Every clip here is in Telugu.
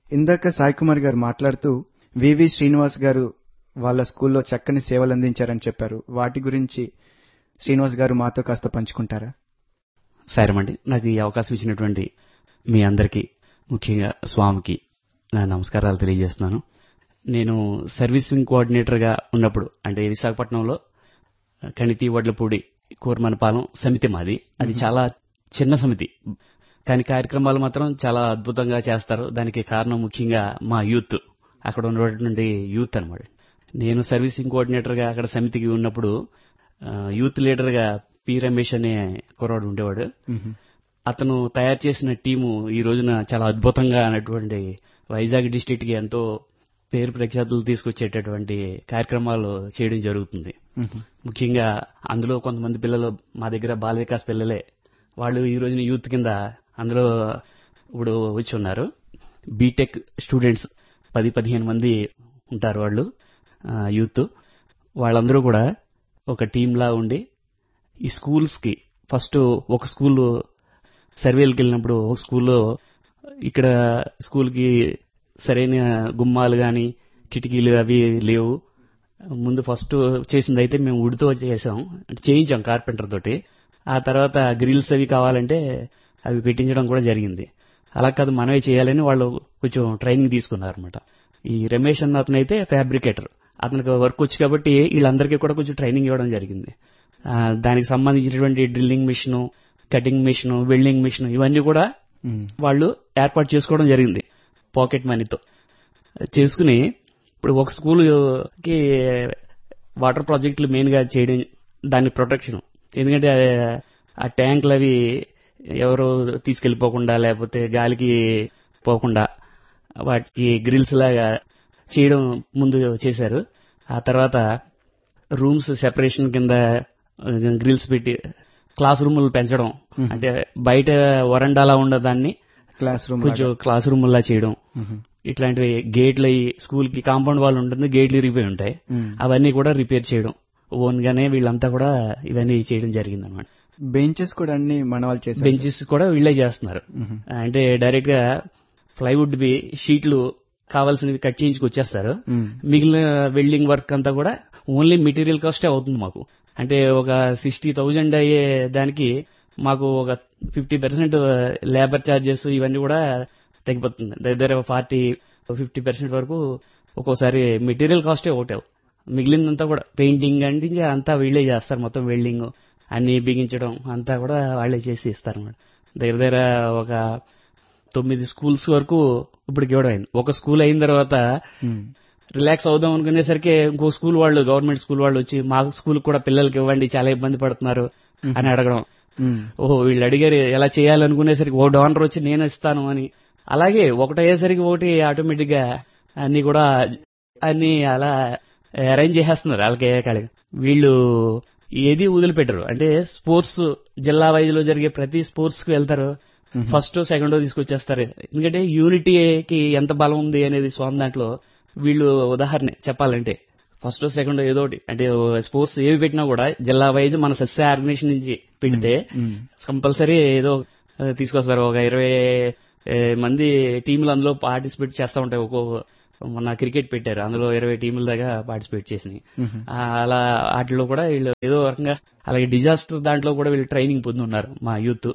ఇందాక సాయి కుమార్ గారు మాట్లాడుతూ వివి శ్రీనివాస్ గారు వాళ్ళ స్కూల్లో చక్కని సేవలు అందించారని చెప్పారు. వాటి గురించి శ్రీనివాస్ గారు మాతో కాస్త పంచుకుంటారా? సారమండి, నాకు ఈ అవకాశం ఇచ్చినటువంటి మీ అందరికీ, ముఖ్యంగా స్వామికి నా నమస్కారాలు తెలియజేస్తున్నాను. నేను సర్వీసింగ్ కోఆర్డినేటర్గా ఉన్నప్పుడు, అంటే విశాఖపట్నంలో కణితి వడ్లపూడి కోరమనపాలెం సమితి మాది. అది చాలా చిన్న సమితి, కానీ కార్యక్రమాలు మాత్రం చాలా అద్భుతంగా చేస్తారు. దానికి కారణం ముఖ్యంగా మా యూత్, అక్కడ ఉన్నటువంటి యూత్ అనమాట. నేను సర్వీసింగ్ కోఆర్డినేటర్గా అక్కడ సమితికి ఉన్నప్పుడు యూత్ లీడర్గా పి రమేష్ అనే కుర్రాడు ఉండేవాడు. అతను తయారు చేసిన టీము ఈ రోజున చాలా అద్భుతంగా అన్నటువంటి వైజాగ్ డిస్ట్రిక్ట్ కి ఎంతో పేరు ప్రఖ్యాతులు తీసుకొచ్చేటటువంటి కార్యక్రమాలు చేయడం జరుగుతుంది. ముఖ్యంగా అందులో కొంతమంది పిల్లలు మా దగ్గర బాల వికాస్ పిల్లలే, వాళ్ళు ఈ రోజున యూత్ కింద అందులో ఇప్పుడు వచ్చి ఉన్నారు. బీటెక్ స్టూడెంట్స్ 10-15 మంది ఉంటారు వాళ్ళు యూత్. వాళ్ళందరూ కూడా ఒక టీంలా ఉండి ఈ స్కూల్స్ కి ఫస్ట్ ఒక స్కూల్ సర్వేలకు వెళ్ళినప్పుడు ఒక స్కూల్లో ఇక్కడ స్కూల్ కి సరైన గుమ్మాలు గాని కిటికీలు అవి లేవు. ముందు ఫస్ట్ చేసింది అయితే మేము వుడ్తో చేసాం, అంటే చేయించాం కార్పెంటర్ తోటి. ఆ తర్వాత గ్రిల్స్ అవి కావాలంటే అవి పెట్టించడం కూడా జరిగింది. అలా కాదు మనమే చేయాలని వాళ్ళు కొంచెం ట్రైనింగ్ తీసుకున్నారు అనమాట. ఈ రమేష్ అన్న అతను అయితే ఫ్యాబ్రికేటర్, అతనికి వర్క్ వచ్చి కాబట్టి వీళ్ళందరికీ కూడా కొంచెం ట్రైనింగ్ ఇవ్వడం జరిగింది. దానికి సంబంధించినటువంటి drilling machine, cutting machine, welding machine ఇవన్నీ కూడా వాళ్ళు ఏర్పాటు చేసుకోవడం జరిగింది పాకెట్ మనీతో చేసుకుని. ఇప్పుడు ఒక స్కూల్కి వాటర్ ప్రాజెక్టులు మెయిన్ గా చేయడం, దాని ప్రొటెక్షన్, ఎందుకంటే ఆ ట్యాంకులు అవి ఎవరు తీసుకెళ్లిపోకుండా లేకపోతే గాలికి పోకుండా వాటికి గ్రిల్స్ లాగా చేయడం ముందు చేశారు. ఆ తర్వాత రూమ్స్ సెపరేషన్ కింద గ్రిల్స్ పెట్టి క్లాస్ రూములు పెంచడం, అంటే బయట వరండాలా ఉండదాన్ని కొంచెం క్లాస్ రూమ్ లా చేయడం. ఇట్లాంటివి గేట్లు, స్కూల్ కి కాంపౌండ్ వాళ్ళు ఉంటుంది, గేట్లు ఇరిగిపోయి ఉంటాయి, అవన్నీ కూడా రిపేర్ చేయడం ఓన్ గానే వీళ్ళంతా కూడా ఇవన్నీ చేయడం జరిగింది అనమాట. బెంచెస్ కూడా అన్ని మన వాళ్ళు చేశారు. బెంచెస్ కూడా వీళ్ళే చేస్తున్నారు. అంటే డైరెక్ట్ గా ప్లైవుడ్ బి షీట్లు కావాల్సినవి కట్ చేయించుకొచ్చేస్తారు. మిగిలిన వెల్డింగ్ వర్క్ అంతా కూడా ఓన్లీ మెటీరియల్ కాస్టే అవుతుంది మాకు. అంటే ఒక 60,000 అయ్యే దానికి మాకు ఒక 50% లేబర్ ఛార్జెస్ ఇవన్నీ కూడా తగ్గిపోతుంది. దగ్గర 40-50% వరకు ఒక్కోసారి మెటీరియల్ కాస్టే ఒకటావు. మిగిలిందంతా కూడా పెయింటింగ్ అంటే అంతా వీళ్ళే చేస్తారు. మొత్తం వెల్డింగ్ అన్ని బిగించడం అంతా కూడా వాళ్లే చేసి ఇస్తారన్నమాట. దగ్గర ఒక 9 స్కూల్స్ వరకు ఇప్పటికి ఇవ్వడం అయింది. ఒక స్కూల్ అయిన తర్వాత రిలాక్స్ అవుదాం అనుకునేసరికి ఇంకో స్కూల్ వాళ్ళు, గవర్నమెంట్ స్కూల్ వాళ్ళు వచ్చి మా స్కూల్ కూడా పిల్లలకి ఇవ్వండి, చాలా ఇబ్బంది పడుతున్నారు అని అడగడం. ఓహో వీళ్ళు అడిగారు ఎలా చేయాలనుకునేసరికి ఓ డోనర్ వచ్చి నేను ఇస్తాను అని, అలాగే ఒకటి అయ్యేసరికి ఒకటి ఆటోమేటిక్ గా అన్ని కూడా అన్ని అలా అరేంజ్ చేసేస్తున్నారు వాళ్ళకి. వీళ్ళు ఏది వదిలిపెట్టరు. అంటే స్పోర్ట్స్ జిల్లా వైజ్ లో జరిగే ప్రతి స్పోర్ట్స్ కి వెళ్తారు, ఫస్ట్ సెకండ్ తీసుకొచ్చేస్తారు. ఎందుకంటే యూనిటీకి ఎంత బలం ఉంది అనేది స్వామి దాంట్లో వీళ్ళు ఉదాహరణ చెప్పాలంటే ఫస్ట్ సెకండ్ ఏదో ఒకటి, అంటే స్పోర్ట్స్ ఏవి పెట్టినా కూడా జిల్లా వైజ్ మన సస్య ఆర్గనైజేషన్ నుంచి పెడితే కంపల్సరీ ఏదో తీసుకొస్తారు. ఒక 20 మంది టీంలు అందులో పార్టిసిపేట్ చేస్తూ ఉంటాయి. మొన్న క్రికెట్ పెట్టారు, అందులో 20 టీముల దాకా పార్టిసిపేట్ చేసినాయి. అలా వాటిలో కూడా వీళ్ళు ఏదో రకంగా, అలాగే డిజాస్టర్ దాంట్లో కూడా వీళ్ళు ట్రైనింగ్ పొంది ఉన్నారు మా యూత్.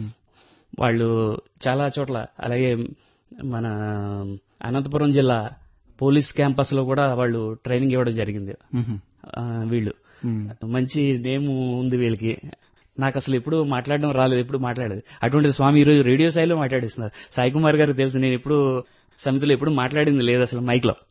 వాళ్ళు చాలా చోట్ల, అలాగే మన అనంతపురం జిల్లా పోలీస్ క్యాంపస్ లో కూడా వాళ్ళు ట్రైనింగ్ ఇవ్వడం జరిగింది. వీళ్ళు మంచి నేమ్ ఉంది వీళ్ళకి. నాకు అసలు ఎప్పుడు మాట్లాడడం రాలేదు, ఎప్పుడు మాట్లాడేది. అటువంటి స్వామి ఈ రోజు రేడియో స్థాయిలో మాట్లాడిస్తున్నారు. సాయి కుమార్ గారికి తెలుసు, నేను ఎప్పుడు సమితిలో ఎప్పుడు మాట్లాడింది లేదు అసలు మైక్ లో.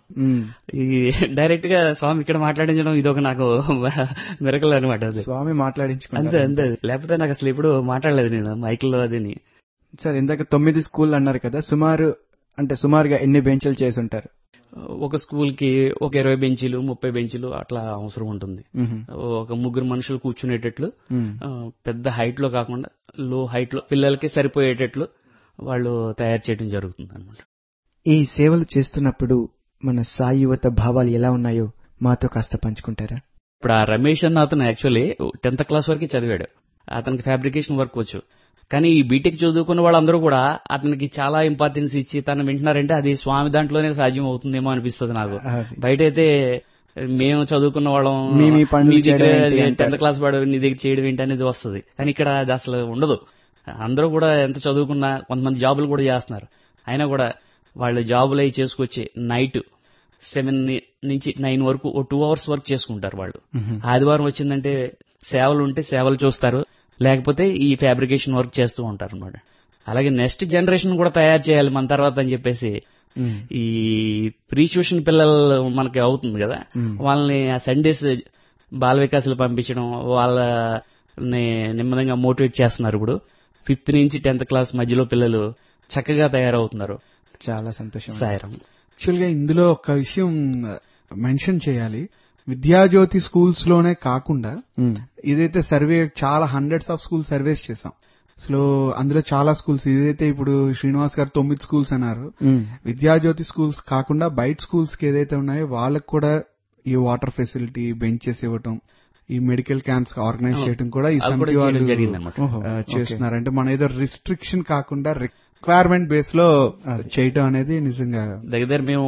ఈ డైరెక్ట్ గా స్వామి ఇక్కడ మాట్లాడించడం ఇదొక నాకు మిరకల్ అనమాట. స్వామి మాట్లాడించుకుంటారు అంతే అంతే, లేకపోతే నాకు అసలు ఎప్పుడు మాట్లాడలేదు నేను మైక్ లో. అదని సార్ ఇందాక 9 స్కూల్ అన్నారు కదా, సుమారుగా ఎన్ని బెంచ్లు చేసి ఉంటారు? ఒక స్కూల్ కి ఒక 20 బెంచీలు 30 బెంచీలు అట్లా అవసరం ఉంటుంది. ఒక 3 మనుషులు కూర్చునేటట్లు, పెద్ద హైట్ లో కాకుండా లో హైట్ లో పిల్లలకి సరిపోయేటట్లు వాళ్ళు తయారు చేయడం జరుగుతుంది అనమాట. ఈ సేవలు చేస్తున్నప్పుడు మన సాయి యువత భావాలు ఎలా ఉన్నాయో మాతో కాస్త పంచుకుంటారా? ఇప్పుడు ఆ రమేష్ అన్న అతను యాక్చువల్లీ 10th క్లాస్ వరకు చదివాడు. అతనికి ఫ్యాబ్రికేషన్ వర్క్ వచ్చు. కానీ ఈ బీటెక్ చదువుకున్న వాళ్ళందరూ కూడా అతనికి చాలా ఇంపార్టెన్స్ ఇచ్చి తను వింటున్నారంటే అది స్వామి దాంట్లోనే సాధ్యం అవుతుందేమో అనిపిస్తుంది నాకు. బయట అయితే మేము చదువుకున్న వాళ్ళం మీ పనులు చేయడం ఏంటి 10th క్లాస్ వాడు నీ దగ్గర చేయడం ఏంటి అనేది వస్తుంది. కానీ ఇక్కడ అది అసలు ఉండదు. అందరూ కూడా ఎంత చదువుకున్నా కొంతమంది జాబులు కూడా చేస్తున్నారు. అయినా కూడా వాళ్ళు జాబులు అవి చేసుకొచ్చి నైట్ 7 నుంచి 9 వరకు 2 hours వర్క్ చేసుకుంటారు వాళ్ళు. ఆదివారం వచ్చిందంటే సేవలు ఉంటే సేవలు చూస్తారు, లేకపోతే ఈ ఫ్యాబ్రికేషన్ వర్క్ చేస్తూ ఉంటారు అనమాట. అలాగే నెక్స్ట్ జనరేషన్ కూడా తయారు చేయాలి మన తర్వాత అని చెప్పేసి ఈ ప్రీ ట్యూషన్ పిల్లలు మనకి అవుతుంది కదా, వాళ్ళని ఆ సండేస్ బాల వికాసాలు పంపించడం, వాళ్ళని నెమ్మదిగా మోటివేట్ చేస్తున్నారు. ఇప్పుడు 5th నుంచి 10th క్లాస్ మధ్యలో పిల్లలు చక్కగా తయారవుతున్నారు. చాలా సంతోషం సాయిరాం. యాక్చువల్ గా ఇందులో ఒక విషయం మెన్షన్ చేయాలి. విద్యాజ్యోతి స్కూల్స్ లోనే కాకుండా ఇదైతే సర్వే చాలా హండ్రెడ్స్ ఆఫ్ స్కూల్ సర్వేస్ చేసాం. అసలు అందులో చాలా స్కూల్స్, ఇదైతే ఇప్పుడు శ్రీనివాస్ గారు 9 స్కూల్స్ అన్నారు. విద్యాజ్యోతి స్కూల్స్ కాకుండా బయట స్కూల్స్ కి ఏదైతే ఉన్నాయో వాళ్ళకి కూడా ఈ వాటర్ ఫెసిలిటీ, బెంచెస్ ఇవ్వటం, ఈ మెడికల్ క్యాంప్స్ ఆర్గనైజ్ చేయడం కూడా ఈ సమితి వాళ్ళు చేస్తున్నారు. అంటే మన ఏదో రిస్ట్రిక్షన్ కాకుండా రిక్వైర్మెంట్ బేస్ లో చేయటం అనేది నిజంగా దగ్గర మేము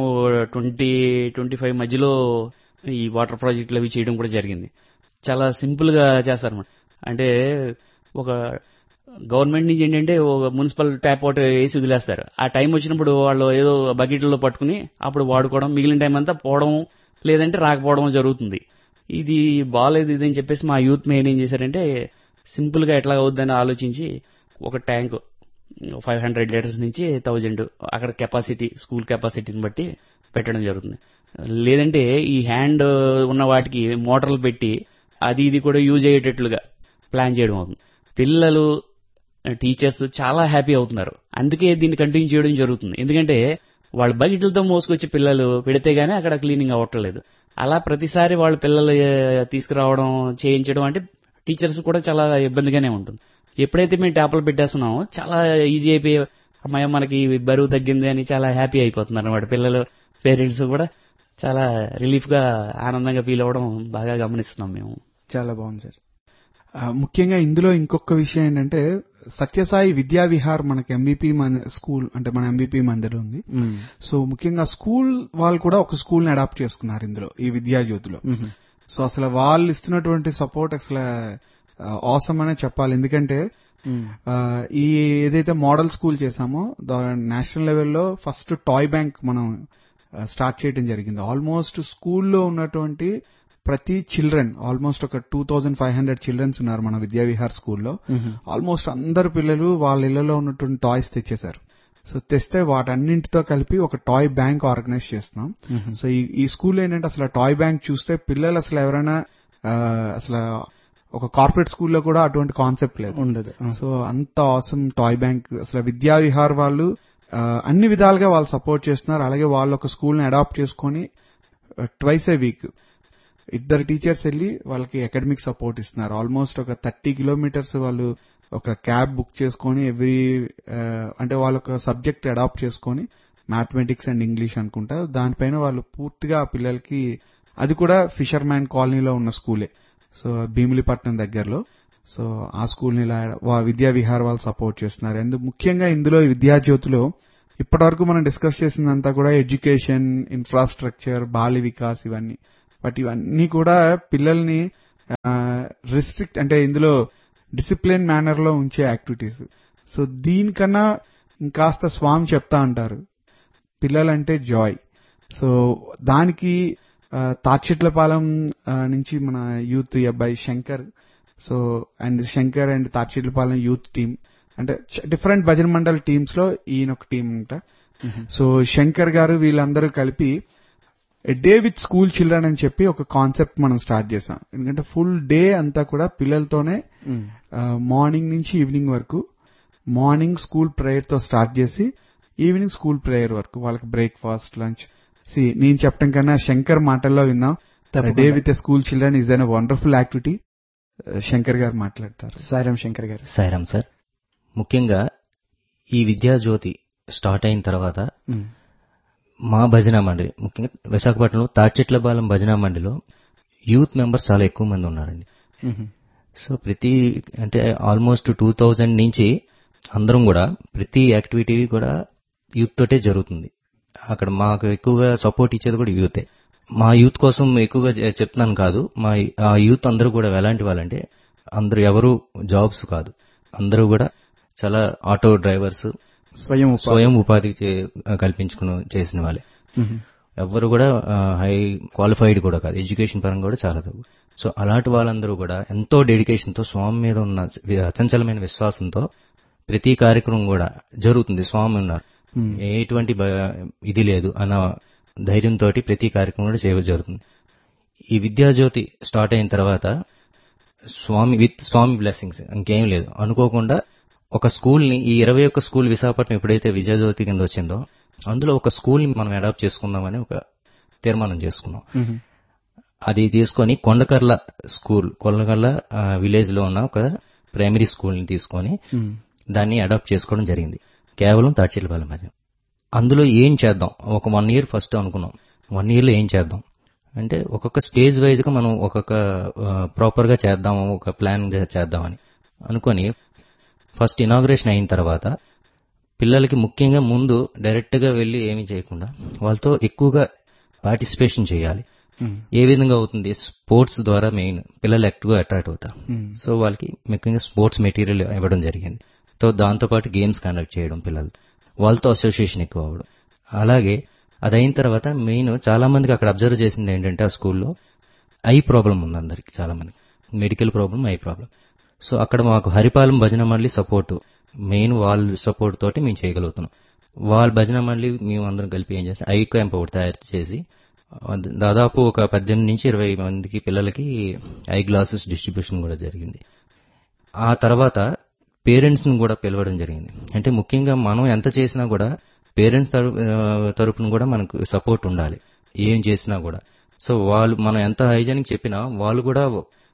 20-25 మధ్యలో ఈ వాటర్ ప్రాజెక్టులు అవి చేయడం కూడా జరిగింది. చాలా సింపుల్ గా చేస్తారన్నమాట. అంటే ఒక గవర్నమెంట్ నుంచి ఏంటంటే ఒక మున్సిపల్ ట్యాప్ వాటర్ వేసి వదిలేస్తారు. ఆ టైం వచ్చినప్పుడు వాళ్ళు ఏదో బకెట్లలో పట్టుకుని అప్పుడు వాడుకోవడం, మిగిలిన టైం అంతా పోవడం లేదంటే రాకపోవడం జరుగుతుంది. ఇది బాగాలేదు ఇది అని చెప్పేసి మా యూత్ మెయిన్ ఏం చేశారంటే సింపుల్ గా ఎట్లా అవుద్దని ఆలోచించి ఒక ట్యాంక్ 500 లీటర్స్ నుంచి 1000 అక్కడ కెపాసిటీ, స్కూల్ కెపాసిటీని బట్టి పెట్టడం జరుగుతుంది. లేదంటే ఈ హ్యాండ్ ఉన్న వాటికి మోటార్లు పెట్టి అది ఇది కూడా యూజ్ అయ్యేటట్లుగా ప్లాన్ చేయడం అవుతుంది. పిల్లలు, టీచర్స్ చాలా హ్యాపీ అవుతున్నారు. అందుకే దీన్ని కంటిన్యూ చేయడం జరుగుతుంది. ఎందుకంటే వాళ్ళు బకెట్లతో మోసుకొచ్చి పిల్లలు పెడితే గానీ అక్కడ క్లీనింగ్ అవ్వట్లేదు. అలా ప్రతిసారి వాళ్ళ పిల్లలు తీసుకురావడం, చేయించడం అంటే టీచర్స్ కూడా చాలా ఇబ్బందిగానే ఉంటుంది. ఎప్పుడైతే మేము ట్యాప్లు పెట్టేస్తున్నామో చాలా ఈజీ అయిపోయి అమ్మాయి మనకి బరువు తగ్గింది అని చాలా హ్యాపీ అయిపోతున్నారు అన్నమాట. పిల్లలు, పేరెంట్స్ కూడా చాలా రిలీఫ్ గా ఆనందంగా ఫీల్ అవ్వడం బాగా గమనిస్తున్నాం మేము. చాలా బాగుంది సార్. ముఖ్యంగా ఇందులో ఇంకొక విషయం ఏంటంటే సత్యసాయి విద్యా విహార్ మనకి ఎంబీపీ స్కూల్, అంటే మన ఎంబీపీ మందిర్ ఉంది. సో ముఖ్యంగా స్కూల్ వాళ్ళు కూడా ఒక స్కూల్ ని అడాప్ట్ చేసుకున్నారు ఇందులో, ఈ విద్యాజ్యోతిలో. సో అసలు వాళ్ళు ఇస్తున్నటువంటి సపోర్ట్ అసలు ఆసమ్ అనే చెప్పాలి. ఎందుకంటే ఈ ఏదైతే మోడల్ స్కూల్ చేశామో నేషనల్ లెవెల్లో ఫస్ట్ టాయ్ బ్యాంక్ మనం స్టార్ట్ చేయడం జరిగింది. ఆల్మోస్ట్ స్కూల్లో ఉన్నటువంటి ప్రతి చిల్డ్రన్, ఆల్మోస్ట్ ఒక 2500 చిల్డ్రన్స్ ఉన్నారు మన విద్యా విహార్ స్కూల్లో. ఆల్మోస్ట్ అందరు పిల్లలు వాళ్ళ ఇళ్లలో ఉన్నటువంటి టాయ్స్ తెచ్చేశారు. సో తెస్తే వాటన్నింటితో కలిపి ఒక టాయ్ బ్యాంక్ ఆర్గనైజ్ చేస్తున్నాం. సో ఈ స్కూల్ ఏంటంటే అసలు టాయ్ బ్యాంక్ చూస్తే పిల్లలు అసలు ఎవరైనా అసలు ఒక కార్పొరేట్ స్కూల్లో కూడా అటువంటి కాన్సెప్ట్ లేదు, ఉండదు. సో అంత ఆసమ్ టాయ్ బ్యాంక్. అసలు విద్యా విహార్ వాళ్ళు అన్ని విధాలుగా వాళ్ళు సపోర్ట్ చేస్తున్నారు. అలాగే వాళ్ళు ఒక స్కూల్ ని అడాప్ట్ చేసుకుని ట్వైస్ ఏ వీక్ 2 టీచర్స్ వెళ్లి వాళ్ళకి అకాడమిక్ సపోర్ట్ ఇస్తున్నారు. ఆల్మోస్ట్ ఒక 30 కిలోమీటర్స్ వాళ్ళు ఒక క్యాబ్ బుక్ చేసుకుని అంటే వాళ్ళ ఒక సబ్జెక్ట్ అడాప్ట్ చేసుకుని మ్యాథమెటిక్స్ అండ్ ఇంగ్లీష్ అనుకుంటా, దానిపైన వాళ్ళు పూర్తిగా ఆ పిల్లలకి, అది కూడా ఫిషర్ మ్యాన్ కాలనీలో ఉన్న స్కూలే, సో భీమిలిపట్నం దగ్గరలో. సో ఆ స్కూల్ ని విద్యా విహార్ వాళ్ళు సపోర్ట్ చేస్తున్నారు. అండ్ ముఖ్యంగా ఇందులో విద్యాజ్యోతిలో ఇప్పటివరకు మనం డిస్కస్ చేసిందంతా కూడా ఎడ్యుకేషన్, ఇన్ఫ్రాస్ట్రక్చర్, బాల్య వికాస్ ఇవన్నీ. బట్ ఇవన్నీ కూడా పిల్లల్ని రిస్ట్రిక్ట్, అంటే ఇందులో డిసిప్లిన్ మేనర్ లో ఉంచే యాక్టివిటీస్. సో దీనికన్నా ఇంకాస్త స్వామి చెప్తా అంటారు, పిల్లలంటే జాయ్. సో దానికి తాడ్చిట్లపాలెం నుంచి మన యూత్ అబ్బాయి Shankar, so and Shankar and తాడ్చిట్లపాలెం youth team, అంటే డిఫరెంట్ భజన మండల్ టీమ్స్ లో ఈయన ఒక టీం అంట. సో శంకర్ గారు వీళ్ళందరూ కలిపి a day with school children అని చెప్పి ఒక కాన్సెప్ట్ మనం స్టార్ట్ చేసాం. ఎందుకంటే ఫుల్ డే అంతా కూడా పిల్లలతోనే మార్నింగ్ నుంచి ఈవినింగ్ వరకు, మార్నింగ్ స్కూల్ ప్రేయర్ తో స్టార్ట్ చేసి ఈవినింగ్ స్కూల్ ప్రేయర్ వరకు వాళ్ళకి బ్రేక్ఫాస్ట్, లంచ్. నేను చెప్పడం కన్నా శంకర్ మాటల్లో విన్నాం, day with a school children is an wonderful activity. Shankar గారు మాట్లాడతారు. సాయిరాం శంకర్ గారు. సాయిరాం సార్. ముఖ్యంగా ఈ విద్యాజ్యోతి స్టార్ట్ అయిన తర్వాత మా భజన మండలి, ముఖ్యంగా విశాఖపట్నంలో తాడ్చిట్లపాలెం భజన మండలిలో యూత్ మెంబర్స్ చాలా ఎక్కువ మంది ఉన్నారండి. సో అంటే ఆల్మోస్ట్ 2000 నుంచి అందరం కూడా ప్రతి యాక్టివిటీ కూడా యూత్ తోటే జరుగుతుంది. అక్కడ మాకు ఎక్కువగా సపోర్ట్ ఇచ్చేది కూడా యూతే. మా యూత్ కోసం ఎక్కువగా చెప్తున్నాను కాదు, ఆ యూత్ అందరూ కూడా ఎలాంటి వాళ్ళంటే అందరూ ఎవరు జాబ్స్ కాదు, అందరూ కూడా చాలా ఆటో డ్రైవర్స్, స్వయం ఉపాధి కల్పించుకుని చేసిన వాళ్ళే. ఎవరు కూడా హై క్వాలిఫైడ్ కూడా కాదు, ఎడ్యుకేషన్ పరంగా కూడా చాలా తక్కువ. సో అలాంటి వాళ్ళందరూ కూడా ఎంతో డెడికేషన్ తో స్వామి మీద ఉన్న అచంచలమైన విశ్వాసంతో ప్రతి కార్యక్రమం కూడా జరుగుతుంది. స్వామి ఉన్నారు, ఎటువంటి ఇది లేదు అన్న ధైర్యంతో ప్రతి కార్యక్రమం కూడా జరుగుతుంది. ఈ విద్యాజ్యోతి స్టార్ట్ అయిన తర్వాత స్వామి బ్లెస్సింగ్స్ ఇంకేం లేదు. అనుకోకుండా ఒక స్కూల్ ని, ఈ 21 స్కూల్ విశాఖపట్నం ఎప్పుడైతే విద్యాజ్యోతి కింద వచ్చిందో అందులో ఒక స్కూల్ ని మనం అడాప్ట్ చేసుకుందామని ఒక తీర్మానం చేసుకున్నాం. అది తీసుకొని కొండకర్ల విలేజ్ లో ఉన్న ఒక ప్రైమరీ స్కూల్ ని తీసుకొని దాన్ని అడాప్ట్ చేసుకోవడం జరిగింది, కేవలం తాడ్చిలపాలెం మధ్య. అందులో ఏం చేద్దాం, ఒక 1 year ఫస్ట్ అనుకున్నాం. 1 year లో ఏం చేద్దాం అంటే ఒక్కొక్క స్టేజ్ వైజ్ గా మనం ఒక్కొక్క ప్రాపర్ గా చేద్దాము, ఒక ప్లాన్ చేద్దామని అనుకొని ఫస్ట్ ఇనాగ్రేషన్ అయిన తర్వాత పిల్లలకి ముఖ్యంగా ముందు డైరెక్ట్ గా వెళ్లి ఏమీ చేయకుండా వాళ్ళతో ఎక్కువగా పార్టిసిపేషన్ చేయాలి. ఏ విధంగా అవుతుంది, స్పోర్ట్స్ ద్వారా మెయిన్ పిల్లలు ఎక్కువగా అట్రాక్ట్ అవుతారు. సో వాళ్ళకి ముఖ్యంగా స్పోర్ట్స్ మెటీరియల్ ఇవ్వడం జరిగింది. దాంతో పాటు గేమ్స్ కండక్ట్ చేయడం, పిల్లలు వాళ్ళతో అసోసియేషన్ ఎక్కువ అవ్వడం. అలాగే అదైన తర్వాత మెయిన్ చాలా మందికి అక్కడ అబ్జర్వ్ చేసింది ఏంటంటే ఆ స్కూల్లో ఐ ప్రాబ్లం ఉంది అందరికి, చాలా మందికి medical problem, eye problem. So అక్కడ మాకు హరిపాలెం భజన మండలి సపోర్టు, మెయిన్ వాళ్ళ సపోర్ట్ తోటి మేము చేయగలుగుతున్నాం. వాళ్ళ భజన మండలి మేము అందరం కలిపి ఏం చేస్తాం, ఐ క్యాంప్ ఒకటి తయారు చేసి దాదాపు ఒక 18 నుంచి 20 మందికి పిల్లలకి ఐ గ్లాసెస్ డిస్ట్రిబ్యూషన్ కూడా జరిగింది. ఆ తర్వాత పేరెంట్స్ ని కూడా పిలవడం జరిగింది. అంటే ముఖ్యంగా మనం ఎంత చేసినా కూడా పేరెంట్స్ తరపున కూడా మనకు సపోర్ట్ ఉండాలి ఏం చేసినా కూడా. సో వాళ్ళు మనం ఎంత హైజీనిక్ చెప్పినా వాళ్ళు కూడా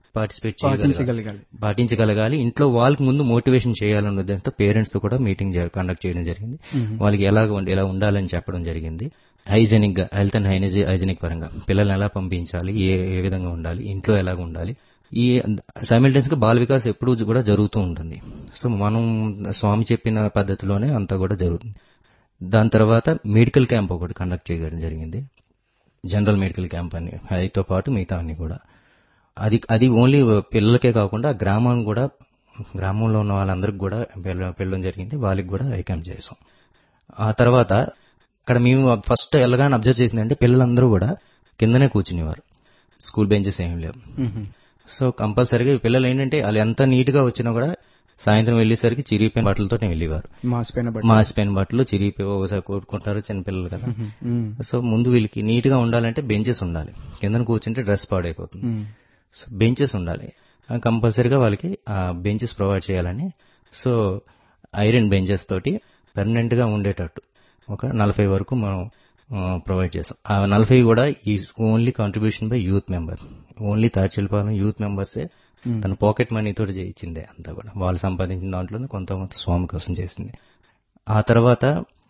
పాటించగలగాలి. ఇంట్లో వాళ్ళకి ముందు మోటివేషన్ చేయాలన్న ఉద్దేశంతో పేరెంట్స్ తో కూడా మీటింగ్ కండక్ట్ చేయడం జరిగింది. వాళ్ళకి ఎలా ఉండాలని చెప్పడం జరిగింది. హైజీనిక్ గా, హెల్త్ అండ్ హైజీనిక్ పరంగా పిల్లల్ని ఎలా పంపించాలి, ఏ విధంగా ఉండాలి, ఇంట్లో ఎలాగ ఉండాలి. ఈ సైమల్టేనియస్ గా బాల వికాస్ ఎప్పుడు కూడా జరుగుతూ ఉంటుంది. సో మనం స్వామి చెప్పిన పద్ధతిలోనే అంతా కూడా జరుగుతుంది. దాని తర్వాత మెడికల్ క్యాంప్ ఒకటి కండక్ట్ చేయడం జరిగింది, జనరల్ మెడికల్ క్యాంప్ అని. అదితో పాటు మిగతా అన్ని కూడా అది ఓన్లీ పిల్లలకే కాకుండా గ్రామంలో ఉన్న వాళ్ళందరికి కూడా పిల్లడం జరిగింది. వాళ్ళకి కూడా ఐ క్యాంప్ చేసాం. ఆ తర్వాత అక్కడ మేము ఫస్ట్ ఎలాగానే అబ్జర్వ్ చేసిందంటే పిల్లలందరూ కూడా కిందనే కూర్చునేవారు, స్కూల్ బెంచెస్ ఏం లేవు. సో కంపల్సరీగా పిల్లలు ఏంటంటే వాళ్ళు ఎంత నీట్ గా వచ్చినా కూడా సాయంత్రం వెళ్లేసరికి చిరిగిపోయిన బట్టలతో వెళ్ళేవారు. మాసిపోయిన బట్టలు చిరిగిపోయి ఒకసారి కొట్టుకుంటారు చిన్నపిల్లలు కదా. సో ముందు వీళ్ళకి నీట్ గా ఉండాలంటే బెంచెస్ ఉండాలి, కింద కూర్చుంటే డ్రెస్ పాడైపోతుంది. సో బెంచెస్ ఉండాలి కంపల్సరీగా, వాళ్ళకి బెంచెస్ ప్రొవైడ్ చేయాలని. సో ఐరన్ బెంచెస్ తోటి పర్మనెంట్ గా ఉండేటట్టు ఒక 40 వరకు మనం ప్రొవైడ్ చేస్తాం. ఆ 40 కూడా ఈ only contribution by youth member, only తాడ్చిలపాలెం youth మెంబర్సే తన పాకెట్ మనీతో చేయించిందే అంతా కూడా. వాళ్ళు సంపాదించిన దాంట్లో కొంత స్వామి కోసం చేసింది. ఆ తర్వాత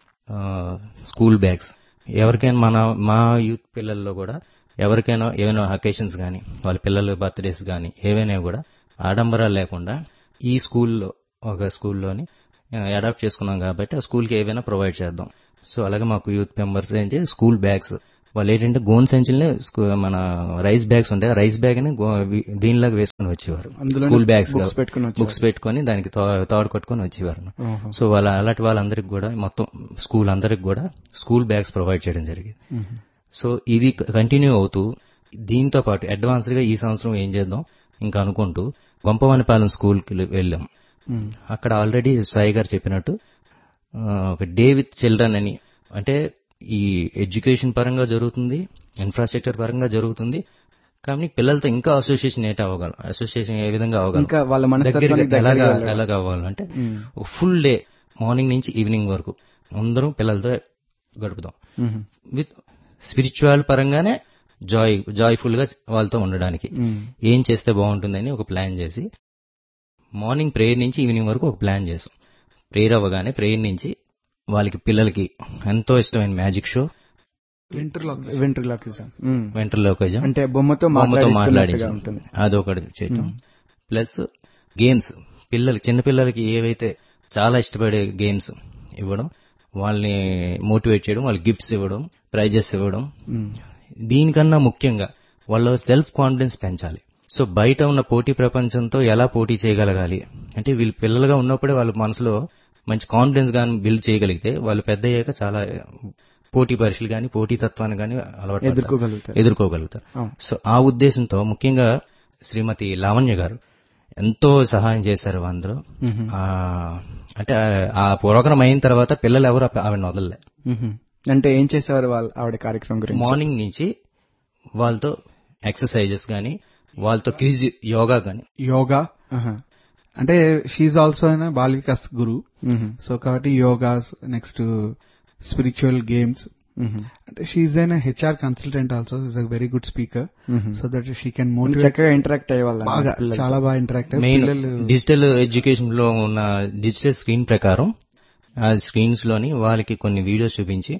స్కూల్ బ్యాగ్స్ ఎవరికైనా మా యూత్ పిల్లల్లో కూడా ఎవరికైనా ఏమైనా అకేషన్స్ కానీ వాళ్ళ పిల్లల బర్త్డేస్ కానీ ఏవైనా కూడా ఆడంబరాలు లేకుండా ఈ ఒక స్కూల్లోని అడాప్ట్ చేసుకున్నాం కాబట్టి ఆ స్కూల్కి ఏవైనా ప్రొవైడ్ చేద్దాం. సో అలాగే మాకు యూత్ మెంబర్స్ ఏంటి స్కూల్ బ్యాగ్స్, వాళ్ళు ఏంటంటే గోన్ సంచులనే మన రైస్ బ్యాగ్స్ ఉంటాయి, రైస్ బ్యాగ్ ని దీనిలాగా వేసుకుని వచ్చేవారు, స్కూల్ బ్యాగ్స్ బుక్స్ పెట్టుకుని దానికి తాడు కట్టుకుని వచ్చేవారు. సో అలాంటి వాళ్ళందరికి కూడా మొత్తం స్కూల్ అందరికి కూడా స్కూల్ బ్యాగ్స్ ప్రొవైడ్ చేయడం జరిగింది. సో ఇది కంటిన్యూ అవుతూ దీంతో పాటు అడ్వాన్స్డ్ గా ఈ సంవత్సరం ఏం చేద్దాం ఇంకా అనుకుంటూ గొంపవానిపాలెం స్కూల్కి వెళ్ళాం. అక్కడ ఆల్రెడీ సాయి గారు చెప్పినట్టు ఒక డే విత్ చిల్డ్రన్ అని, అంటే ఈ ఎడ్యుకేషన్ పరంగా జరుగుతుంది, ఇన్ఫ్రాస్ట్రక్చర్ పరంగా జరుగుతుంది, కానీ పిల్లలతో ఇంకా అసోసియేషన్ అసోసియేషన్ ఏ విధంగా ఎలాగ అవ్వాలంటే ఫుల్ డే మార్నింగ్ నుంచి ఈవినింగ్ వరకు అందరం పిల్లలతో గడుపుదాం. విత్ స్పిరిచువల్ పరంగానే జాయ్ఫుల్ గా వాళ్ళతో ఉండడానికి ఏం చేస్తే బాగుంటుందని ఒక ప్లాన్ చేసి మార్నింగ్ ప్రేయర్ నుంచి ఈవినింగ్ వరకు ఒక ప్లాన్ చేసాం. ప్రేయర్ అవ్వగానే ప్రేయర్ నుంచి వాళ్ళకి పిల్లలకి ఎంతో ఇష్టమైన మ్యాజిక్ షో, వెంట్రలోకిజం అంటే బొమ్మతో మాట్లాడించడం, అదొకటి చేయటం. ప్లస్ గేమ్స్, చిన్నపిల్లలకి ఏవైతే చాలా ఇష్టపడే గేమ్స్ ఇవ్వడం, వాళ్ళని మోటివేట్ చేయడం, వాళ్ళకి గిఫ్ట్స్ ఇవ్వడం, ప్రైజెస్ ఇవ్వడం. దీనికన్నా ముఖ్యంగా వాళ్ళ సెల్ఫ్ కాన్ఫిడెన్స్ పెంచాలి. సో బయట ఉన్న పోటీ ప్రపంచంతో ఎలా పోటీ చేయగలగాలి అంటే వీళ్ళు పిల్లలుగా ఉన్నప్పుడే వాళ్ళ మనసులో మంచి కాన్ఫిడెన్స్ గాని బిల్డ్ చేయగలిగితే వాళ్ళు పెద్ద అయ్యాక చాలా పోటీ పరీక్షలు గాని పోటీ తత్వాన్ని గాని అలవాటు ఎదుర్కోగలుగుతారు. సో ఆ ఉద్దేశంతో ముఖ్యంగా శ్రీమతి లావణ్య గారు ఎంతో సహాయం చేశారు అందరూ. అంటే ఆ ప్రోగ్రామ్ అయిన తర్వాత పిల్లలు ఎవరు ఆవిడ వదలలే. అంటే ఏం చేసేవారు ఆవిడ కార్యక్రమం గురించి? మార్నింగ్ నుంచి వాళ్ళతో ఎక్సర్సైజెస్ గానీ, వాళ్ళతో క్విజ్ యోగా అంటే she also ball Vikas Guru. So కాబట్టి యోగాస్, నెక్స్ట్ స్పిరిచువల్ గేమ్స్. అంటే she N HR consultant also, is a very good speaker. So that she can motivate. చక్కగా ఇంటరాక్ట్ అయ్యేవాళ్ళు, బాగా చాలా బాగా ఇంటరాక్ట్ అయ్యి డిజిటల్ ఎడ్యుకేషన్ లో ఉన్న డిజిటల్ స్క్రీన్ ప్రకారం ఆ స్క్రీన్స్ లోని వాళ్ళకి కొన్ని వీడియోస్ చూపించి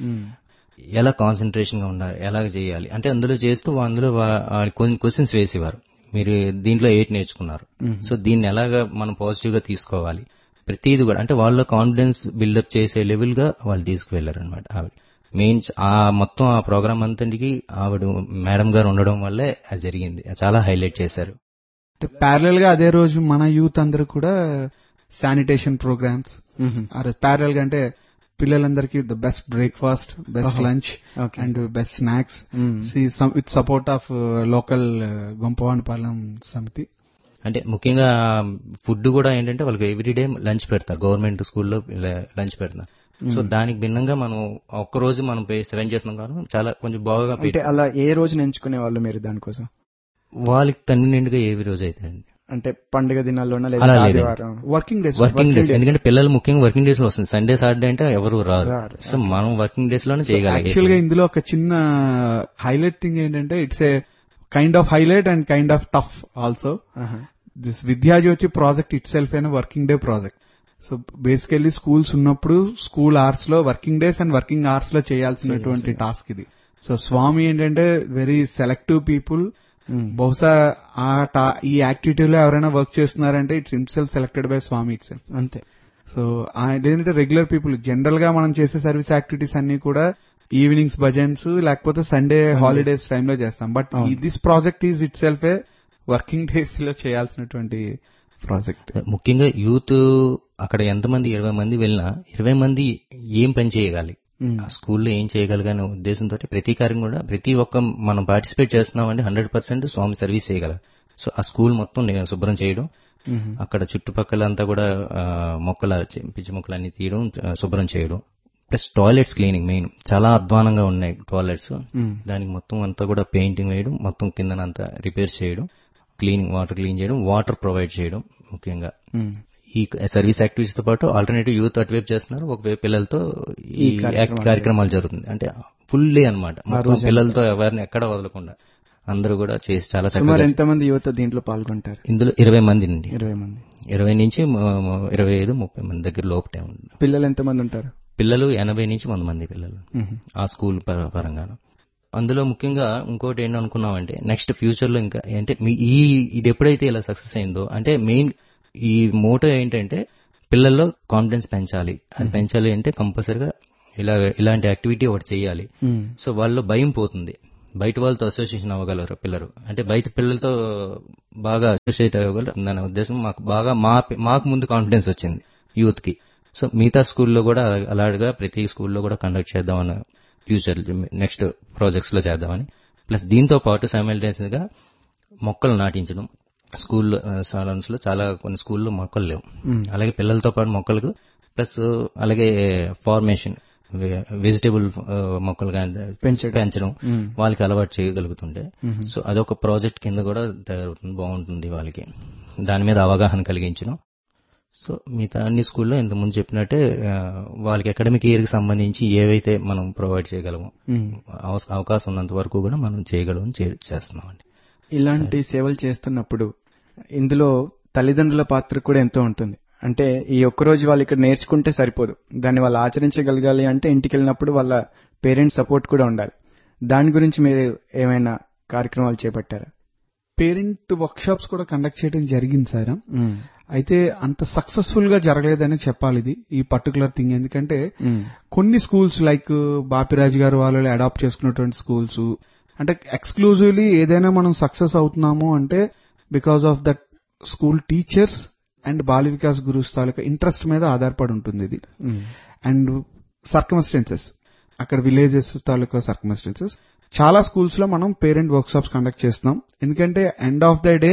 ఎలా కాన్సన్ట్రేషన్ గా ఉండాలి, ఎలా చేయాలి అంటే అందులో చేస్తూ అందులో కొన్ని క్వశ్చన్స్ వేసేవారు. మీరు దీంట్లో 8 నేర్చుకున్నారు, సో దీన్ని ఎలాగా మనం పాజిటివ్ గా తీసుకోవాలి, ప్రతిది కూడా అంటే వాళ్ళ కాన్ఫిడెన్స్ బిల్డప్ చేసే లెవెల్ గా వాళ్ళు తీసుకువెళ్లారు అనమాట. ఆవిడ మెయిన్ మొత్తం ఆ ప్రోగ్రామ్ అంతటికి ఆవిడ మేడం గారు ఉండడం వల్లే అది జరిగింది. చాలా హైలైట్ చేశారు. ప్యారలల్ గా అదే రోజు మన యూత్ అందరూ కూడా శానిటేషన్ ప్రోగ్రామ్స్ ప్యారలల్ గా అంటే పిల్లలందరికీ the best breakfast, best lunch and best snacks with support of local గొంపవానిపాలెం సమితి. అంటే ముఖ్యంగా ఫుడ్ కూడా ఏంటంటే వాళ్ళకి ఎవ్రీడే లంచ్ పెడతారు, గవర్నమెంట్ స్కూల్లో లంచ్ పెడతారు. సో దానికి భిన్నంగా మనం ఒక్కరోజు మనం సెవెన్ చేస్తున్నాం కాబట్టి చాలా కొంచెం బాగా. అలా ఏ రోజున ఎంచుకునే వాళ్ళు మీరు దానికోసం? వాళ్ళకి కన్వీనియంట్ గా ఏ రోజు అయితే అంటే పండుగ దినాల్లోనా వర్కింగ్ డేస్? ఎందుకంటే పిల్లలు ముఖ్యంగా వర్కింగ్ డేస్ లో వస్తుంది. సండే సాటర్డే అంటే ఎవరు రారు. సో మనం వర్కింగ్ డేస్ లోనే చేయగలం. యాక్చువల్ గా ఇందులో ఒక చిన్న హైలైట్ థింగ్ ఏంటంటే it's a kind of highlight and kind of tough also. This Vidyajyothi project it self అయిన working day project. So basically schools ఉన్నప్పుడు స్కూల్ అవర్స్ లో working days and working hours లో చేయాల్సినటువంటి టాస్క్ ఇది. సో స్వామి ఏంటంటే వెరీ సెలెక్టివ్ పీపుల్. బహుశా ఈ యాక్టివిటీలో ఎవరైనా వర్క్ చేస్తున్నారంటే it's himself selected by Swamy it self, అంతే. సో ఏంటంటే రెగ్యులర్ పీపుల్ జనరల్ గా మనం చేసే సర్వీస్ యాక్టివిటీస్ అన్ని కూడా ఈవినింగ్స్ భజన్స్ లేకపోతే సండే హాలిడేస్ టైంలో చేస్తాం. But this project is it self A working days లో చేయాల్సినటువంటి ప్రాజెక్ట్. ముఖ్యంగా యూత్ అక్కడ ఎంతమంది 20 మంది వెళ్ళినా 20 మంది ఏం పని చేయగాలి, ఆ స్కూల్లో ఏం చేయగలగానే ఉద్దేశంతో ప్రతి కార్యం కూడా ప్రతి ఒక్క మనం పార్టిసిపేట్ చేస్తున్నామంటే 100% స్వామి సర్వీస్ చేయగలరు. సో ఆ స్కూల్ మొత్తం శుభ్రం చేయడం, అక్కడ చుట్టుపక్కల అంతా కూడా పిచ్చి మొక్కలు అన్ని తీయడం, శుభ్రం చేయడం, ప్లస్ టాయిలెట్స్ క్లీనింగ్ మెయిన్. చాలా అధ్వానంగా ఉన్నాయి టాయిలెట్స్. దానికి మొత్తం అంతా కూడా పెయింటింగ్ వేయడం, మొత్తం కిందనంతా రిపేర్స్ చేయడం, వాటర్ క్లీన్ చేయడం, వాటర్ ప్రొవైడ్ చేయడం. ముఖ్యంగా ఈ సర్వీస్ యాక్టివిటీస్ తో పాటు ఆల్టర్నేటివ్ యూత్ అటువైపు చేస్తున్నారు, ఒకవైపు పిల్లలతో ఈ కార్యక్రమాలు జరుగుతుంది. అంటే ఫుల్ డే అనమాట, పిల్లలతో ఎవరిని ఎక్కడ వదలకుండా అందరూ కూడా చేసి చాలా చక్కగా. ఎంతమంది యువత దీంట్లో పాల్గొంటారు? ఇందులో 20 మంది నుండి 20 నుంచి 25-30 మంది దగ్గర లోపటే ఉంది. పిల్లలు ఎంతమంది ఉంటారు? పిల్లలు 80 నుంచి 100 మంది పిల్లలు ఆ స్కూల్ పరంగా. అందులో ముఖ్యంగా ఇంకోటి ఏంటి అనుకున్నామంటే నెక్స్ట్ ఫ్యూచర్ లో ఇంకా అంటే ఇది ఎప్పుడైతే ఇలా సక్సెస్ అయిందో అంటే మెయిన్ ఈ మోటో ఏంటంటే పిల్లల్లో కాన్ఫిడెన్స్ పెంచాలి. అది పెంచాలి అంటే కంపల్సరిగా ఇలాంటి యాక్టివిటీ ఒకటి చేయాలి. సో వాళ్ళలో భయం పోతుంది, బయట వాళ్ళతో అసోసియేషన్ అవ్వగలరు పిల్లలు. అంటే బయట పిల్లలతో బాగా అసోసియేట్ అవ్వగలరు అనే ఉద్దేశం మాకు ముందు కాన్ఫిడెన్స్ వచ్చింది యూత్ కి. సో మిగతా స్కూల్లో కూడా అలాగా ప్రతి స్కూల్లో కూడా కండక్ట్ చేద్దామని ఫ్యూచర్ నెక్స్ట్ ప్రాజెక్ట్స్ లో చేద్దామని. ప్లస్ దీంతో పాటు సైమల్టేనియస్ గా మొక్కలు నాటించడం. స్కూల్లో సాలన్స్ లో చాలా కొన్ని స్కూల్లో మొక్కలు లేవు, అలాగే పిల్లలతో పాటు మొక్కలకు ప్లస్ అలాగే ఫార్మేషన్ వెజిటేబుల్ మొక్కలు పెంచడం వాళ్ళకి అలవాటు చేయగలుగుతుంటే. సో అదొక ప్రాజెక్ట్ కింద కూడా తయారవుతుంది, బాగుంటుంది వాళ్ళకి, దాని మీద అవగాహన కలిగించడం. సో మిగతా అన్ని స్కూల్లో ఇంతకుముందు చెప్పినట్టే వాళ్ళకి అకాడమిక్ ఇయర్ కి సంబంధించి ఏవైతే మనం ప్రొవైడ్ చేయగలమో అవకాశం ఉన్నంత వరకు కూడా మనం చేయగలం చేస్తున్నామండి. ఇలాంటి సేవలు చేస్తున్నప్పుడు ఇందులో తల్లిదండ్రుల పాత్ర కూడా ఎంతో ఉంటుంది. అంటే ఈ ఒక్కరోజు వాళ్ళు ఇక్కడ నేర్చుకుంటే సరిపోదు, దాన్ని వాళ్ళు ఆచరించగలగాలి అంటే ఇంటికి వెళ్ళినప్పుడు వాళ్ళ పేరెంట్స్ సపోర్ట్ కూడా ఉండాలి. దాని గురించి మీరు ఏమైనా కార్యక్రమాలు చేపట్టారా? పేరెంట్ వర్క్ షాప్స్ కూడా కండక్ట్ చేయడం జరిగింది సార్. అయితే అంత సక్సెస్ఫుల్ గా జరగలేదని చెప్పాలి ఇది ఈ పర్టికులర్ థింగ్. ఎందుకంటే కొన్ని స్కూల్స్ లైక్ బాపిరాజు గారు వాళ్ళు అడాప్ట్ చేసుకున్నటువంటి స్కూల్స్ అంటే ఎక్స్క్లూజివ్లీ ఏదైనా మనం సక్సెస్ అవుతున్నాము అంటే because of that school teachers and Bala Vikas gurus taluka interest మీద ఆధారపడి ఉంటుంది ఇది. అండ్ సర్కమ్స్టెన్సెస్ అక్కడ విలేజెస్ తాలూకా సర్కమ్స్టెన్సెస్. చాలా స్కూల్స్ లో మనం పేరెంట్ వర్క్ షాప్స్ కండక్ట్ చేస్తున్నాం. ఎందుకంటే end of the day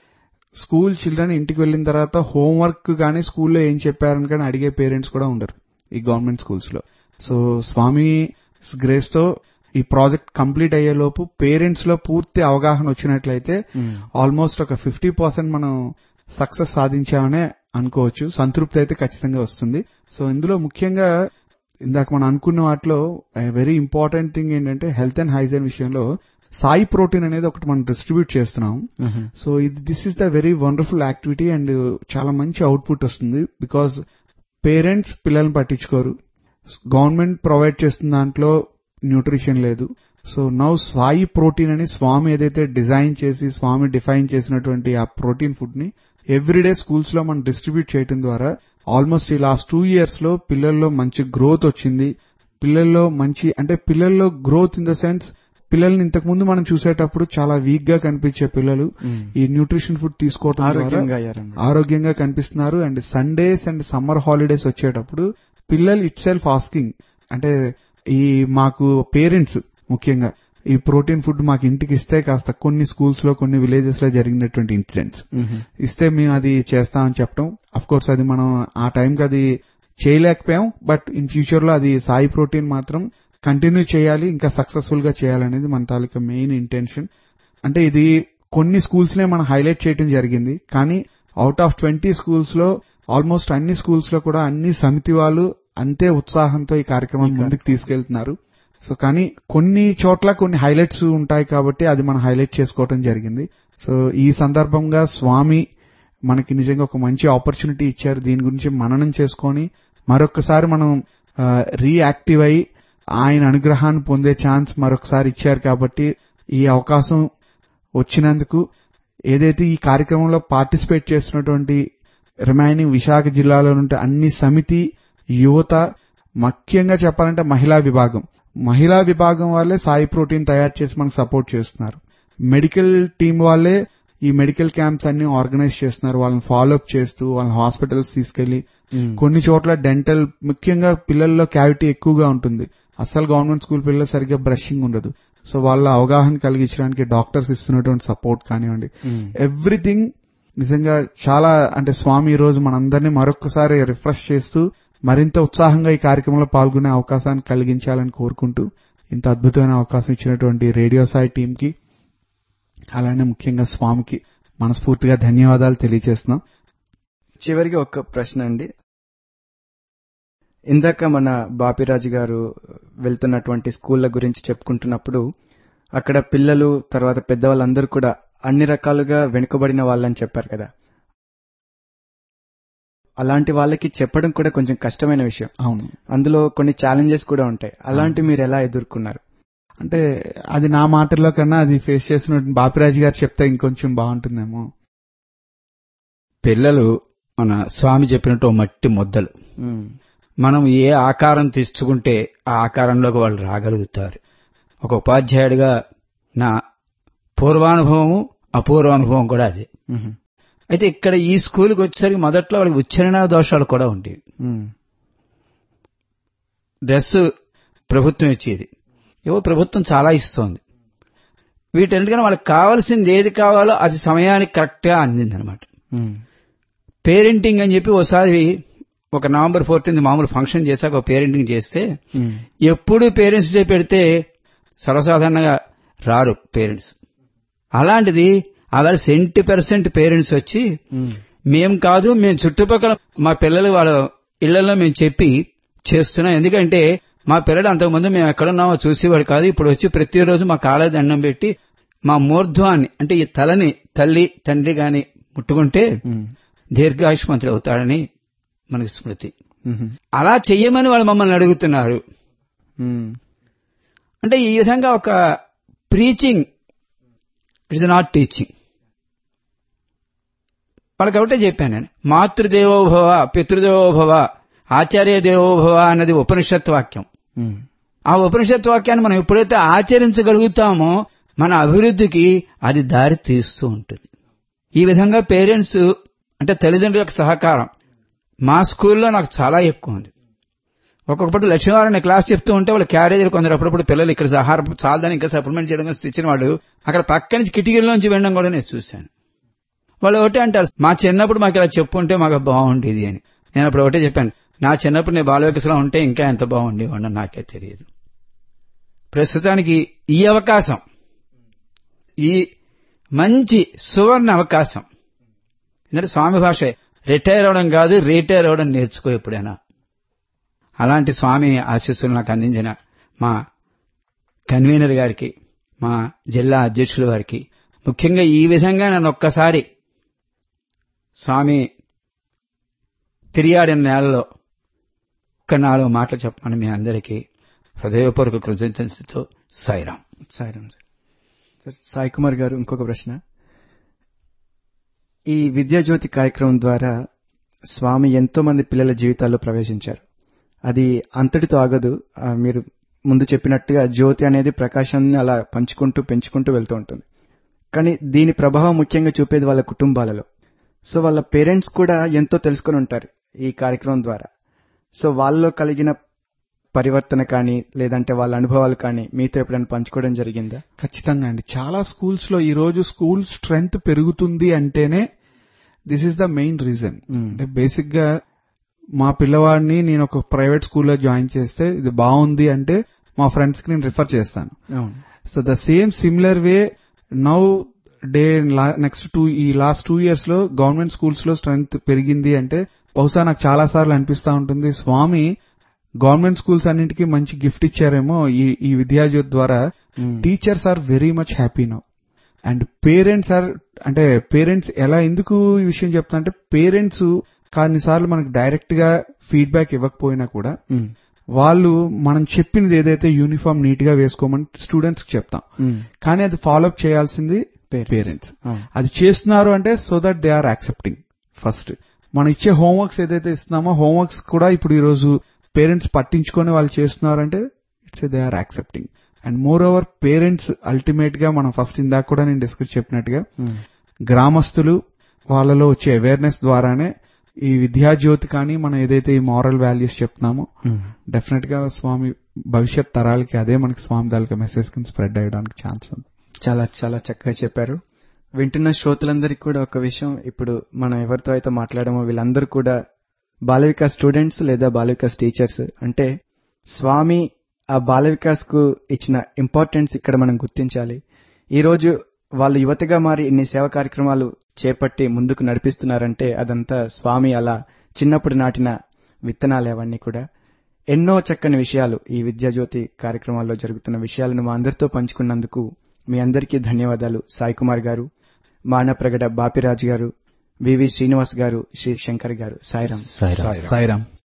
school children ఇంటికి వెళ్లిన తర్వాత హోంవర్క్ కానీ స్కూల్లో ఏం చెప్పారని కానీ అడిగే పేరెంట్స్ కూడా ఉండరు ఈ గవర్నమెంట్ స్కూల్స్ లో. సో స్వామి గ్రేస్ తో ఈ ప్రాజెక్ట్ కంప్లీట్ అయ్యే లోపు పేరెంట్స్ లో పూర్తి అవగాహన వచ్చినట్లయితే ఆల్మోస్ట్ ఒక 50% మనం సక్సెస్ సాధించామనే అనుకోవచ్చు. సంతృప్తి అయితే ఖచ్చితంగా వస్తుంది. సో ఇందులో ముఖ్యంగా ఇందాక మనం అనుకున్న వాటిలో వెరీ ఇంపార్టెంట్ థింగ్ ఏంటంటే హెల్త్ అండ్ హైజీన్ విషయంలో సాయి ప్రోటీన్ అనేది ఒకటి మనం డిస్ట్రిబ్యూట్ చేస్తున్నాం. So this is the very wonderful activity and చాలా మంచి అవుట్పుట్ వస్తుంది. బికాజ్ పేరెంట్స్ పిల్లల్ని పట్టించుకోరు, గవర్నమెంట్ ప్రొవైడ్ చేస్తున్న దాంట్లో న్యూట్రిషన్ లేదు. సో నౌ సాయి ప్రోటీన్ అని స్వామి ఏదైతే డిజైన్ చేసి స్వామి డిఫైన్ చేసినటువంటి ఆ ప్రోటీన్ ఫుడ్ ని ఎవ్రీడే స్కూల్స్ లో మనం డిస్ట్రిబ్యూట్ చేయడం ద్వారా ఆల్మోస్ట్ ఈ లాస్ట్ 2 years లో పిల్లల్లో మంచి గ్రోత్ వచ్చింది. పిల్లల్లో మంచి అంటే పిల్లల్లో గ్రోత్ ఇన్ ద సెన్స్ పిల్లల్ని ఇంతకు ముందు మనం చూసేటప్పుడు చాలా వీక్ గా కనిపించే పిల్లలు ఈ న్యూట్రిషన్ ఫుడ్ తీసుకోవడం ద్వారా ఆరోగ్యంగా కనిపిస్తున్నారు. And Sundays and summer holidays వచ్చేటప్పుడు పిల్లలు ఇట్ సెల్ఫ్ ఆస్కింగ్ అంటే ఈ మాకు పేరెంట్స్ ముఖ్యంగా ఈ ప్రోటీన్ ఫుడ్ మాకు ఇంటికి ఇస్తే కాస్త కొన్ని స్కూల్స్ లో కొన్ని విలేజెస్ లో జరిగినటువంటి ఇన్సిడెంట్స్ ఇస్తే మేము అది చేస్తామని చెప్పడం. అఫ్ కోర్స్ అది మనం ఆ టైంకి అది చేయలేకపోయాం. బట్ ఇన్ ఫ్యూచర్ లో అది సాయి ప్రోటీన్ మాత్రం కంటిన్యూ చేయాలి, ఇంకా సక్సెస్ఫుల్ గా చేయాలనేది మన తాలూకా మెయిన్ ఇంటెన్షన్. అంటే ఇది కొన్ని స్కూల్స్ నే మనం హైలైట్ చేయడం జరిగింది. కానీ అవుట్ ఆఫ్ 20 స్కూల్స్ లో ఆల్మోస్ట్ అన్ని స్కూల్స్ లో కూడా అన్ని సమితి వాళ్ళు అంతే ఉత్సాహంతో ఈ కార్యక్రమాన్ని ముందుకు తీసుకెళ్తున్నారు. సో కానీ కొన్ని చోట్ల కొన్ని హైలైట్స్ ఉంటాయి కాబట్టి అది మనం హైలైట్ చేసుకోవడం జరిగింది. సో ఈ సందర్భంగా స్వామి మనకి నిజంగా ఒక మంచి ఆపర్చునిటీ ఇచ్చారు. దీని గురించి మననం చేసుకొని మరొకసారి మనం రీయాక్టివ్ అయ్యి ఆయన అనుగ్రహాన్ని పొందే ఛాన్స్ మరొకసారి ఇచ్చారు. కాబట్టి ఈ అవకాశం వచ్చినందుకు ఏదైతే ఈ కార్యక్రమంలో పార్టిసిపేట్ చేస్తున్నటువంటి రిమైనింగ్ విశాఖ జిల్లాలో ఉంటే అన్ని సమితి యువత, ముఖ్యంగా చెప్పాలంటే మహిళా విభాగం వాళ్ళే సాయి ప్రోటీన్ తయారు చేసి మనకు సపోర్ట్ చేస్తున్నారు. మెడికల్ టీం వాళ్ళే ఈ మెడికల్ క్యాంప్స్ అన్ని ఆర్గనైజ్ చేస్తున్నారు. వాళ్ళని ఫాలోఅప్ చేస్తూ వాళ్ళని హాస్పిటల్స్ తీసుకెళ్లి కొన్ని చోట్ల డెంటల్ ముఖ్యంగా పిల్లల్లో క్యావిటీ ఎక్కువగా ఉంటుంది. అస్సలు గవర్నమెంట్ స్కూల్ పిల్లలు సరిగ్గా బ్రషింగ్ ఉండదు. సో వాళ్ళ అవగాహన కలిగించడానికి డాక్టర్స్ ఇస్తున్నటువంటి సపోర్ట్ కానివ్వండి, ఎవ్రీథింగ్ నిజంగా చాలా అంటే స్వామి ఈ రోజు మనందరినీ మరొకసారి రిఫ్రెష్ చేస్తూ మరింత ఉత్సాహంగా ఈ కార్యక్రమంలో పాల్గొనే అవకాశాన్ని కలిగించాలని కోరుకుంటూ ఇంత అద్భుతమైన అవకాశం ఇచ్చినటువంటి రేడియో సాయి టీంకి అలానే ముఖ్యంగా స్వామికి మనస్ఫూర్తిగా ధన్యవాదాలు తెలియజేస్తున్నాం. చివరిగా ఒక ప్రశ్న అండి. ఇందాక మన బాపిరాజు గారు వెళ్తున్నటువంటి స్కూళ్ల గురించి చెప్పుకుంటున్నప్పుడు అక్కడ పిల్లలు తర్వాత పెద్దవాళ్ళందరూ కూడా అన్ని రకాలుగా వెనుకబడిన వాళ్ళని చెప్పారు కదా. అలాంటి వాళ్ళకి చెప్పడం కూడా కొంచెం కష్టమైన విషయం. అవును, అందులో కొన్ని ఛాలెంజెస్ కూడా ఉంటాయి. అలాంటి మీరు ఎలా ఎదుర్కొన్నారు? అంటే అది నా మాటల్లో కన్నా అది ఫేస్ చేసిన బాపిరాజు గారు చెప్తే ఇంకొంచెం బాగుంటుందేమో. పిల్లలు మన స్వామి చెప్పినట్టు మట్టి ముద్దలు. మనం ఏ ఆకారం తీసుకుంటే ఆ ఆకారంలోకి వాళ్ళు రాగలుగుతారు. ఒక ఉపాధ్యాయుడిగా నా పూర్వానుభవము అపూర్వానుభవం కూడా అదే. అయితే ఇక్కడ ఈ స్కూల్కి వచ్చేసరికి మొదట్లో వాళ్ళకి ఉచ్చారణ దోషాలు కూడా ఉండేవి. డ్రెస్ ప్రభుత్వం ఇచ్చేది, ఏవో ప్రభుత్వం చాలా ఇస్తోంది. వీటన్నిటికన్నా వాళ్ళకి కావాల్సింది ఏది కావాలో అది సమయానికి కరెక్ట్ గా అందిందనమాట. పేరెంటింగ్ అని చెప్పి ఒకసారి ఒక November 14 మామూలు ఫంక్షన్ చేశాక ఒక పేరెంటింగ్ చేస్తే ఎప్పుడు పేరెంట్స్ డే పెడితే సర్వసాధారణంగా రారు పేరెంట్స్. అలాంటిది అలా 70% పేరెంట్స్ వచ్చి మేము కాదు, మేము చుట్టుపక్కల మా పిల్లలు వాళ్ళ ఇళ్లలో మేము చెప్పి చేస్తున్నాం. ఎందుకంటే మా పిల్లలు అంతకుముందు మేము ఎక్కడున్నామో చూసేవాడు కాదు. ఇప్పుడు వచ్చి ప్రతిరోజు మా కాళ్ళ దండం పెట్టి మా మూర్ధ్వాన్ని అంటే ఈ తలని తల్లి తండ్రి గాని ముట్టుకుంటే దీర్ఘాయుష్మంతుడు అవుతాడని మనకి స్మృతి. అలా చెయ్యమని వాళ్ళు మమ్మల్ని అడుగుతున్నారు. అంటే ఈ విధంగా ఒక ప్రీచింగ్, ఇట్స్ నాట్ టీచింగ్. వాళ్ళకి ఒకటే చెప్పాను నేను, మాతృదేవోభవ, పితృదేవోభవ, ఆచార్య దేవోభవ అన్నది ఉపనిషత్ వాక్యం. ఆ ఉపనిషత్ వాక్యాన్ని మనం ఎప్పుడైతే ఆచరించగలుగుతామో మన అభివృద్ధికి అది దారి తీస్తూ ఉంటుంది. ఈ విధంగా పేరెంట్స్ అంటే తల్లిదండ్రుల యొక్క సహకారం మా స్కూల్లో నాకు చాలా ఎక్కువ ఉంది. ఒక్కొక్కటి లక్ష్మీవారం క్లాస్ చెప్తూ ఉంటే వాళ్ళు క్యారేజీలు కొందరు అప్పుడప్పుడు పిల్లలు ఇక్కడ ఆహారం చాలని ఇంకా సప్లిమెంట్ చేయడం తెచ్చిన వాళ్ళు అక్కడ పక్క నుంచి కిటికీల్లోంచి వెళ్ళడం కూడా నేను చూశాను. వాళ్ళు ఒకటే అంటారు, మా చిన్నప్పుడు మాకు ఇలా చెప్పుంటే మాకు బాగుండేది అని. నేను అప్పుడు ఒకటే చెప్పాను, నా చిన్నప్పుడు నేను బాల వికాసంలో ఉంటే ఇంకా ఎంత బాగుండేవాడిని నాకే తెలియదు. ప్రస్తుతానికి ఈ అవకాశం, ఈ మంచి సువర్ణ అవకాశం, ఎందుకంటే స్వామి భాష రిటైర్ అవడం కాదు, రిటైర్ అవడం నేర్చుకో ఎప్పుడైనా. అలాంటి స్వామి ఆశీస్సులు నాకు అందించిన మా కన్వీనర్ గారికి, మా జిల్లా అధ్యక్షుల వారికి, ముఖ్యంగా ఈ విధంగా నన్ను ఒక్కసారి స్వామి తిరియాడిన నేలలో ఒక్క 4 మాటలు చెప్పమని మీ అందరికీ హృదయపూర్వక కృతజ్ఞతతో సాయిరాం. సాయిరాం సార్. సాయి కుమార్ గారు, ఇంకొక ప్రశ్న. ఈ విద్యాజ్యోతి కార్యక్రమం ద్వారా స్వామి ఎంతో మంది పిల్లల జీవితాల్లో ప్రవేశించారు. అది అంతటితో ఆగదు. మీరు ముందు చెప్పినట్టుగా జ్యోతి అనేది ప్రకాశాన్ని అలా పంచుకుంటూ పెంచుకుంటూ వెళ్తూ ఉంటుంది. కానీ దీని ప్రభావం ముఖ్యంగా చూపేది వాళ్ళ కుటుంబాలలో. సో వాళ్ళ పేరెంట్స్ కూడా ఎంతో తెలుసుకుని ఉంటారు ఈ కార్యక్రమం ద్వారా. సో వాళ్ళలో కలిగిన పరివర్తన కానీ లేదంటే వాళ్ళ అనుభవాలు కానీ మీతో ఎప్పుడైనా పంచుకోవడం జరిగిందా? ఖచ్చితంగా అండి. చాలా స్కూల్స్ లో ఈ రోజు స్కూల్ స్ట్రెంగ్త్ పెరుగుతుంది అంటేనే this is the main reason. అంటే బేసిక్ గా మా పిల్లవాడిని నేను ఒక ప్రైవేట్ స్కూల్లో జాయిన్ చేస్తే ఇది బాగుంది అంటే మా ఫ్రెండ్స్ కి నేను రిఫర్ చేస్తాను. So the same similar way now day next ఈ లాస్ట్ 2 years లో గవర్నమెంట్ స్కూల్స్ లో స్ట్రెంగ్త్ పెరిగింది అంటే బహుశా నాకు చాలా సార్లు అనిపిస్తా ఉంటుంది, స్వామి గవర్నమెంట్ స్కూల్స్ అన్నింటికి మంచి గిఫ్ట్ ఇచ్చారేమో ఈ విద్యాజ్యోతి ద్వారా. Teachers are very much happy now and parents ఎలా ఎందుకు ఈ విషయం చెప్తా అంటే పేరెంట్స్ కొన్నిసార్లు మనకు డైరెక్ట్ గా ఫీడ్బ్యాక్ ఇవ్వకపోయినా కూడా వాళ్ళు మనం చెప్పింది ఏదైతే యూనిఫామ్ నీట్ గా వేసుకోమని స్టూడెంట్స్ కి చెప్తాం, కానీ అది ఫాలోఅప్ చేయాల్సింది పేరెంట్స్. అది చేస్తున్నారు అంటే so that they are accepting. First మనం ఇచ్చే హోంవర్క్స్ ఏదైతే ఇస్తున్నామో హోంవర్క్స్ కూడా ఇప్పుడు ఈ రోజు పేరెంట్స్ పట్టించుకొని వాళ్ళు చేస్తున్నారంటే it's they are accepting. And more over parents ultimate గా మనం ఫస్ట్ ఇందాక కూడా నేను డిస్కస్ చెప్పినట్టుగా గ్రామస్తులు వాళ్ళలో వచ్చే అవేర్నెస్ ద్వారానే ఈ విద్యాజ్యోతి కానీ మనం ఏదైతే ఈ మారల్ వాల్యూస్ చెప్తున్నామో డెఫినెట్ గా స్వామి భవిష్యత్ తరాలకి అదే మనకి స్వామి తాలూకా మెసేజ్ కింద స్ప్రెడ్ అయ్యడానికి ఛాన్స్ ఉంది. చాలా చాలా చక్కగా చెప్పారు. వింటున్న శ్రోతలందరికీ కూడా ఒక విషయం, ఇప్పుడు మనం ఎవరితో అయితే మాట్లాడామో వీళ్ళందరూ కూడా బాల వికాస్ స్టూడెంట్స్ లేదా బాల వికాస్ టీచర్స్. అంటే స్వామి ఆ బాల వికాస్ కు ఇచ్చిన ఇంపార్టెన్స్ ఇక్కడ మనం గుర్తించాలి. ఈ రోజు వాళ్ళు యువతగా మారి ఇన్ని సేవా కార్యక్రమాలు చేపట్టి ముందుకు నడిపిస్తున్నారంటే అదంతా స్వామి అలా చిన్నప్పుడు నాటిన విత్తనాలు. అవన్నీ కూడా ఎన్నో చక్కని విషయాలు ఈ విద్యాజ్యోతి కార్యక్రమాల్లో జరుగుతున్న విషయాలను మా అందరితో పంచుకున్నందుకు మీ అందరికీ ధన్యవాదాలు. సాయి కుమార్ గారు, మానప్రగడ బాపిరాజు గారు, వివి శ్రీనివాస్ గారు, శ్రీ శంకర్ గారు. సాయిరాం. సాయిరాం.